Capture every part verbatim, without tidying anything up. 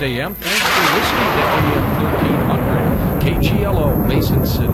Coast A M. Thanks for listening to A M thirteen hundred, K G L O, Mason City.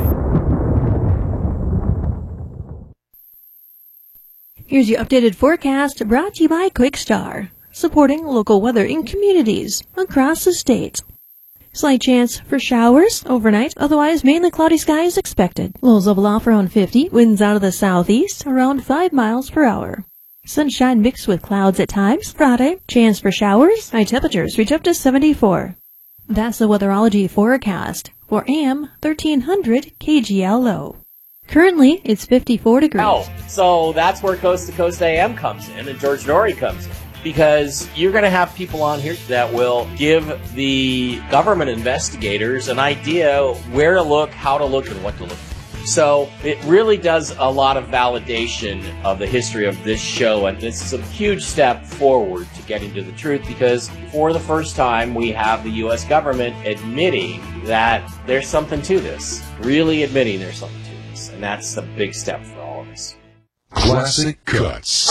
Here's your updated forecast brought to you by QuickStar, supporting local weather in communities across the state. Slight chance for showers overnight, otherwise mainly cloudy skies expected. Lows level off around fifty, winds out of the southeast around five miles per hour. Sunshine mixed with clouds at times. Friday, chance for showers, high temperatures reach up to seventy-four. That's the weatherology forecast for A M thirteen hundred K G L O. Currently, it's fifty-four degrees. Oh, so that's where Coast to Coast A M comes in and George Norrie comes in. Because you're going to have people on here that will give the government investigators an idea where to look, how to look, and what to look for. So it really does a lot of validation of the history of this show, and this is a huge step forward to getting to the truth, because for the first time we have the U S government admitting that there's something to this, really admitting there's something to this, and that's a big step for all of us. Classic Cuts.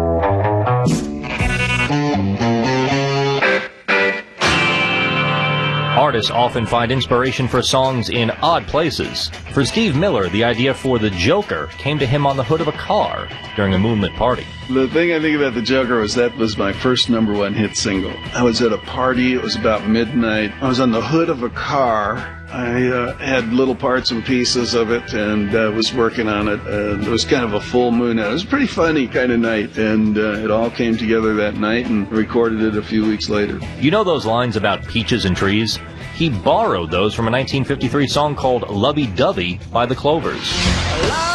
Artists often find inspiration for songs in odd places. For Steve Miller, the idea for The Joker came to him on the hood of a car during a moonlit party. The thing I think about The Joker was that was my first number one hit single. I was at a party, it was about midnight. I was on the hood of a car. I uh, had little parts and pieces of it and uh, was working on it. And it was kind of a full moon. It was a pretty funny kind of night, and uh, it all came together that night and recorded it a few weeks later. You know those lines about peaches and trees? He borrowed those from a nineteen fifty-three song called Lovey Dovey by the Clovers.